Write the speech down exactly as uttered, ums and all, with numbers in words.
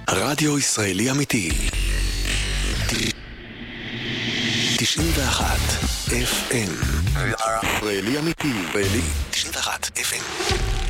רדיו ישראלי אמיתי תשעים ואחת אף אם. ישראלי אמיתי, ישראלי תשעים ואחת אף אם.